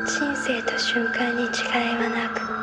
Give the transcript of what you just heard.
人生と瞬間に違いはなく、